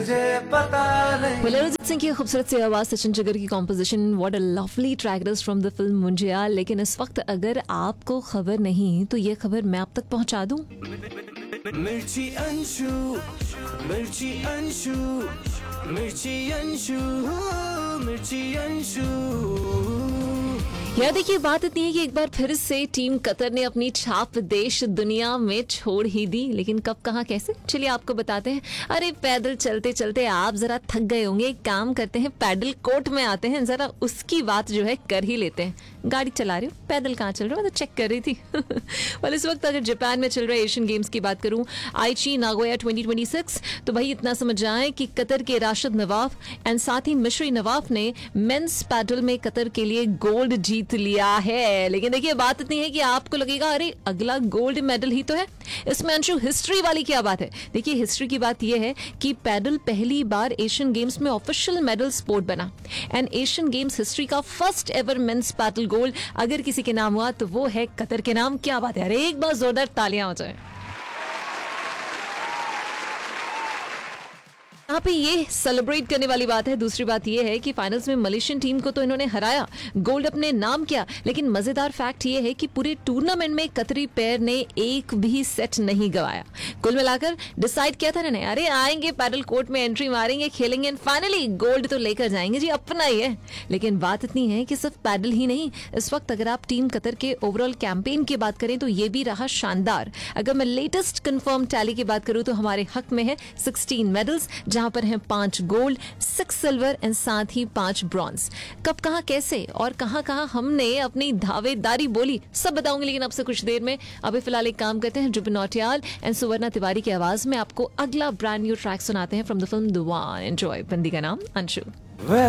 अरिजीत सिंह की खूबसूरत सी आवाज, सचिन जिगर की composition, what a lovely track is from the film Munjya. लेकिन इस वक्त अगर आपको खबर नहीं तो ये खबर मैं आप तक पहुंचा दूं। मिर्ची अंशु, मिर्ची अंशु, मिर्ची अंशु, मिर्ची अंशु। यार देखिए, बात इतनी है कि एक बार फिर से टीम कतर ने अपनी छाप देश दुनिया में छोड़ ही दी। लेकिन कब, कहाँ, कैसे, चलिए आपको बताते हैं। अरे पैदल चलते चलते आप जरा थक गए होंगे, एक काम करते हैं, पैडल कोर्ट में आते हैं, जरा उसकी बात जो है कर ही लेते हैं। गाड़ी चला रहे हो, पैदल कहाँ चल रहे हो, मैं तो चेक कर रही थी। और इस वक्त अगर जापान में चल रहे एशियन गेम्स की बात करूं, आईची नागोया 2026, तो भाई इतना समझ जाए कि कतर के राशिद नवाफ एंड साथ ही मिश्री नवाफ ने मेंस पैडल में कतर के लिए गोल्ड जीत लिया है। लेकिन देखिए, बात इतनी है कि आपको लगेगा अरे अगला गोल्ड मेडल ही तो है, इसमें अंशु हिस्ट्री वाली क्या बात है। देखिए, हिस्ट्री की बात यह है कि पैडल पहली बार एशियन गेम्स में ऑफिशियल मेडल स्पोर्ट बना एंड एशियन गेम्स हिस्ट्री का first ever mains pedal gold अगर किसी के नाम हुआ तो वो है कतर के नाम। क्या बात है, अरे एक बार जोरदार तालियां हो जाए। यहाँ पे ये सेलिब्रेट करने वाली बात है। दूसरी बात ये है कि फाइनल्स में मलेशियन टीम को तो इन्होंने हराया, गोल्ड अपने नाम किया, लेकिन मजेदार फैक्ट ये है कि पूरे टूर्नामेंट में कतरी पेयर ने एक भी सेट नहीं गवाया। कुल मिलाकर डिसाइड किया था इन्होंने, अरे आएंगे पैडल कोर्ट में, एंट्री मारेंगे, खेलेंगे एंड फाइनली गोल्ड तो लेकर जाएंगे जी, अपना ही है। लेकिन बात इतनी है कि सिर्फ पैडल ही नहीं, इस वक्त अगर आप टीम कतर के ओवरऑल कैंपेन की बात करें तो ये भी रहा शानदार। अगर मैं लेटेस्ट कंफर्म टैली की बात करूं तो हमारे हक में है 16 मेडल्स, जहां पर हैं 5 गोल्ड, 6 सिल्वर एंड साथ ही 5 ब्रॉन्ज। कब, कहां, कैसे और कहां कहां हमने अपनी दावेदारी बोली, सब बताऊंगी। लेकिन अब से कुछ देर में अभी फिलहाल एक काम करते हैं, जुबिन नौटियाल एंड सुवर्णा तिवारी की आवाज में आपको अगला ब्रांड न्यू ट्रैक सुनाते हैं from the film the one. Enjoy. बंदी का नाम अंशु।